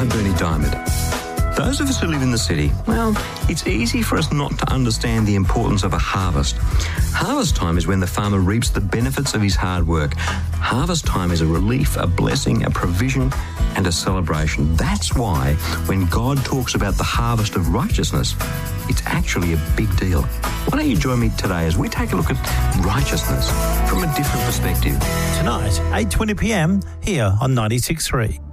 I'm Bernie Diamond. Those of us who live in the city, well, it's easy for us not to understand the importance of a harvest. Harvest time is when the farmer reaps the benefits of his hard work. Harvest time is a relief, a blessing, a provision, and a celebration. That's why when God talks about the harvest of righteousness, it's actually a big deal. Why don't you join me today as we take a look at righteousness from a different perspective? Tonight, 8:20 p.m, here on 96.3.